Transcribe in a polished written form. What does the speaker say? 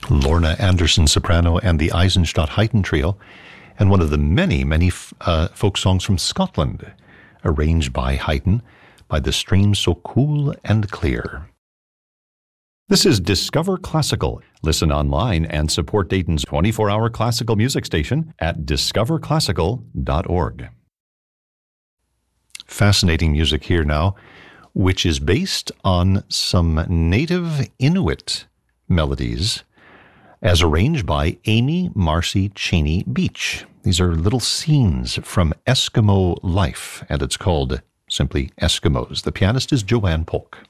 Lorna Anderson soprano and the Eisenstadt Haydn Trio, and one of the many folk songs from Scotland, arranged by Haydn, by the Stream So Cool and Clear. This is Discover Classical. Listen online and support Dayton's 24-hour classical music station at discoverclassical.org. Fascinating music here now, which is based on some native Inuit melodies as arranged by Amy Marcy Cheney Beach. These are little scenes from Eskimo life, and it's called simply Eskimos. The pianist is Joanne Polk.